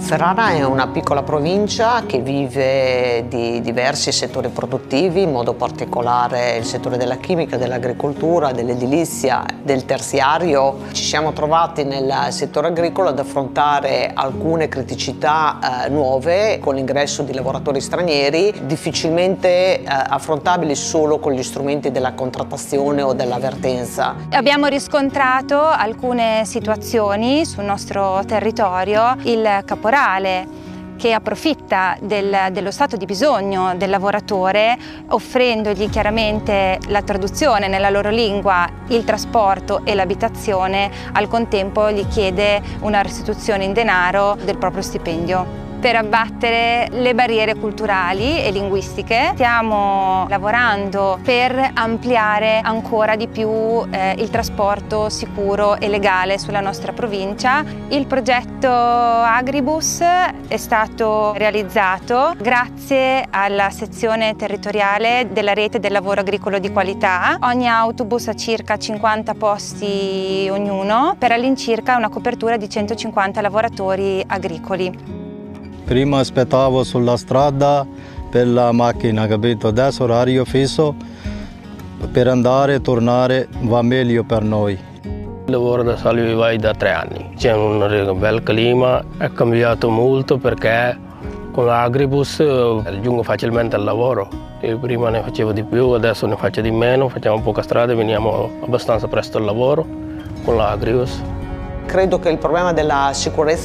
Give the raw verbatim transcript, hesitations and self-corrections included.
Ferrara è una piccola provincia che vive di diversi settori produttivi, in modo particolare il settore della chimica, dell'agricoltura, dell'edilizia, del terziario. Ci siamo trovati nel settore agricolo ad affrontare alcune criticità eh, nuove con l'ingresso di lavoratori stranieri, difficilmente eh, affrontabili solo con gli strumenti della contrattazione o dell'avvertenza. Abbiamo riscontrato alcune situazioni sul nostro territorio. Il caporale che approfitta del, dello stato di bisogno del lavoratore, offrendogli chiaramente la traduzione nella loro lingua, il trasporto e l'abitazione, al contempo gli chiede una restituzione in denaro del proprio stipendio. Per abbattere le barriere culturali e linguistiche stiamo lavorando per ampliare ancora di più eh, il trasporto sicuro e legale sulla nostra provincia. Il progetto Agribus è stato realizzato grazie alla sezione territoriale della rete del lavoro agricolo di qualità. Ogni autobus ha circa cinquanta posti ognuno, per all'incirca una copertura di centocinquanta lavoratori agricoli. Prima aspettavo sulla strada per la macchina, capito? Adesso orario fisso, per andare e tornare va meglio per noi. Il lavoro da Salvi vai da tre anni, c'è un bel clima, è cambiato molto perché con l'Agribus raggiungo facilmente al lavoro. Io prima ne facevo di più, adesso ne faccio di meno, facciamo poca strada e veniamo abbastanza presto al lavoro con l'Agribus. Credo che il problema della sicurezza